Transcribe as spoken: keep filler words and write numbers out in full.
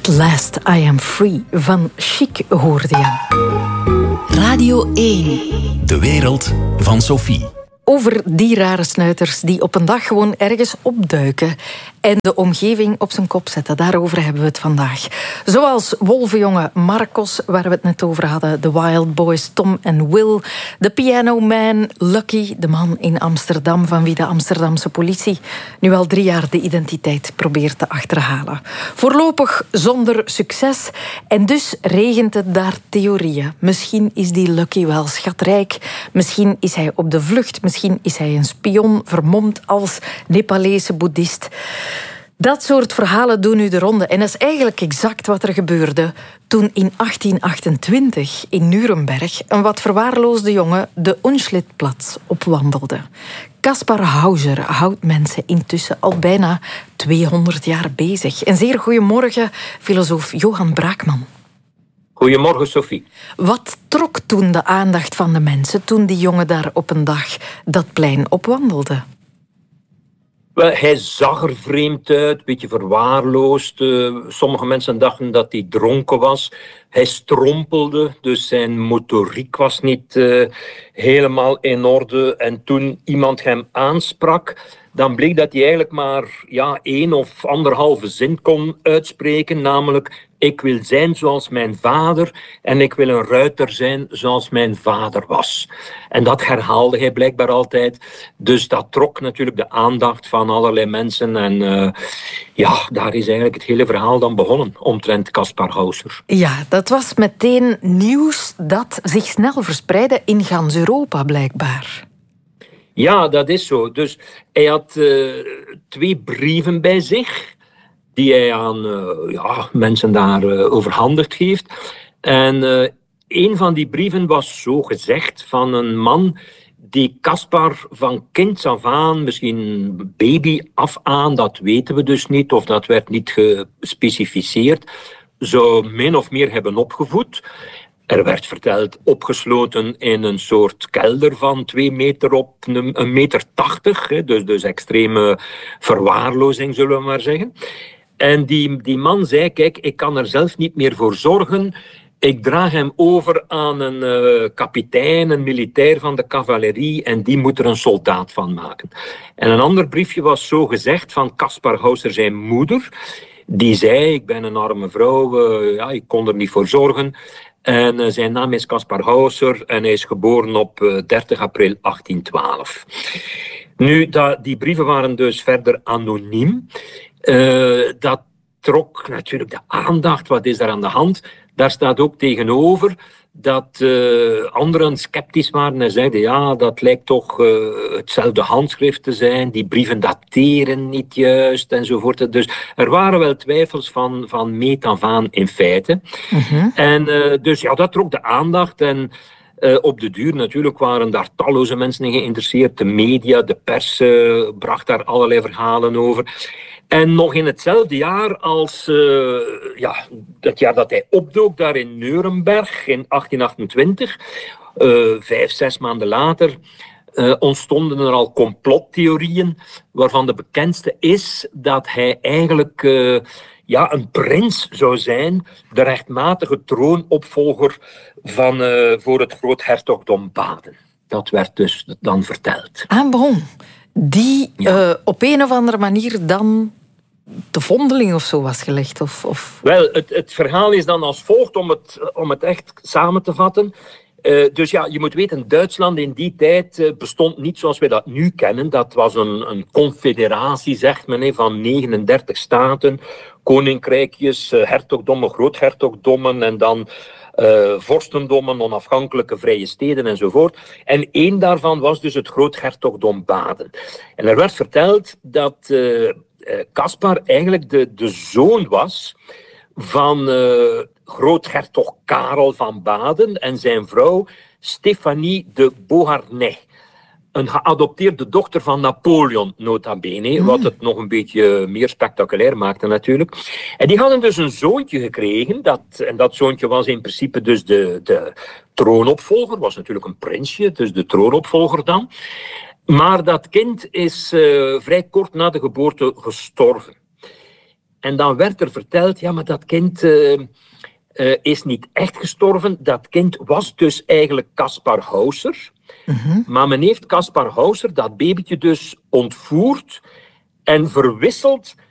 At Last I Am Free van Chic hoorde je. Radio één. De wereld van Sophie. Over die rare snuiters die op een dag gewoon ergens opduiken en de omgeving op zijn kop zetten. Daarover hebben we het vandaag. Zoals wolvenjongen Marcos, waar we het net over hadden. De Wild Boys Tom en Will. De Piano Man Lucky, de man in Amsterdam van wie de Amsterdamse politie nu al drie jaar de identiteit probeert te achterhalen. Voorlopig zonder succes. En dus regent het daar theorieën. Misschien is die Lucky wel schatrijk. Misschien is hij op de vlucht. Misschien is hij een spion vermomd als Nepalese boeddhist. Dat soort verhalen doen nu de ronde. En dat is eigenlijk exact wat er gebeurde toen in achttien achtentwintig in Nuremberg een wat verwaarloosde jongen de Unschlittplatz opwandelde. Kaspar Hauser houdt mensen intussen al bijna tweehonderd jaar bezig. En zeer goedemorgen, filosoof Johan Braakman. Goedemorgen, Sophie. Wat trok toen de aandacht van de mensen toen die jongen daar op een dag dat plein opwandelde? Wel, hij zag er vreemd uit, een beetje verwaarloosd. Uh, sommige mensen dachten dat hij dronken was. Hij strompelde, dus zijn motoriek was niet uh, helemaal in orde. En toen iemand hem aansprak, dan bleek dat hij eigenlijk maar ja, één of anderhalve zin kon uitspreken. Namelijk, ik wil zijn zoals mijn vader en ik wil een ruiter zijn zoals mijn vader was. En dat herhaalde hij blijkbaar altijd. Dus dat trok natuurlijk de aandacht van allerlei mensen. En uh, ja, daar is eigenlijk het hele verhaal dan begonnen, omtrent Kaspar Hauser. Ja, dat was meteen nieuws dat zich snel verspreidde in gans Europa, blijkbaar. Ja, dat is zo. Dus hij had uh, twee brieven bij zich die hij aan uh, ja, mensen daar uh, overhandigd heeft. En uh, een van die brieven was zo gezegd van een man die Kaspar van kinds af aan, misschien baby af aan, dat weten we dus niet, of dat werd niet gespecificeerd, zou min of meer hebben opgevoed. Er werd verteld, opgesloten in een soort kelder van twee meter op een meter tachtig. Dus, dus extreme verwaarlozing, zullen we maar zeggen. En die, die man zei, kijk, ik kan er zelf niet meer voor zorgen. Ik draag hem over aan een uh, kapitein, een militair van de cavalerie, en die moet er een soldaat van maken. En een ander briefje was zo gezegd van Kaspar Hauser, zijn moeder. Die zei, ik ben een arme vrouw, uh, ja, ik kon er niet voor zorgen. En uh, zijn naam is Kaspar Hauser en hij is geboren op uh, dertig april achttien twaalf. Nu, dat, die brieven waren dus verder anoniem. Uh, dat trok natuurlijk de aandacht. Wat is daar aan de hand? Daar staat ook tegenover dat uh, anderen sceptisch waren en zeiden, ja, dat lijkt toch uh, hetzelfde handschrift te zijn. Die brieven dateren niet juist enzovoort. Dus er waren wel twijfels van, van meet af aan in feite. Mm-hmm. En uh, dus ja, dat trok de aandacht en Uh, op de duur natuurlijk waren daar talloze mensen in geïnteresseerd. De media, de pers uh, bracht daar allerlei verhalen over. En nog in hetzelfde jaar als uh, ja, het jaar dat hij opdook daar in Nuremberg in achttien achtentwintig, uh, vijf, zes maanden later, uh, ontstonden er al complottheorieën, waarvan de bekendste is dat hij eigenlijk uh, ja, een prins zou zijn, de rechtmatige troonopvolger van uh, voor het groothertogdom Baden. Dat werd dus dan verteld. Ah, bon. Die ja. uh, op een of andere manier dan de vondeling of zo was gelegd? Of, of... Wel, het, het verhaal is dan als volgt, om het, om het echt samen te vatten. Uh, dus ja, je moet weten, Duitsland in die tijd uh, bestond niet zoals wij dat nu kennen. Dat was een, een confederatie, zegt men, he, van negenendertig staten, koninkrijkjes, uh, hertogdommen, groothertogdommen en dan uh, vorstendommen, onafhankelijke vrije steden enzovoort. En één daarvan was dus het groothertogdom Baden. En er werd verteld dat uh, Kaspar eigenlijk de, de zoon was van uh, groothertog Karel van Baden en zijn vrouw Stefanie de Beauharnais. Een geadopteerde dochter van Napoleon, nota bene, mm. wat het nog een beetje meer spectaculair maakte natuurlijk. En die hadden dus een zoontje gekregen, dat, en dat zoontje was in principe dus de, de troonopvolger, was natuurlijk een prinsje, dus de troonopvolger dan. Maar dat kind is uh, vrij kort na de geboorte gestorven. En dan werd er verteld, ja, maar dat kind uh, uh, is niet echt gestorven. Dat kind was dus eigenlijk Caspar Hauser. Mm-hmm. Maar men heeft Caspar Hauser, dat babytje, dus ontvoerd en verwisseld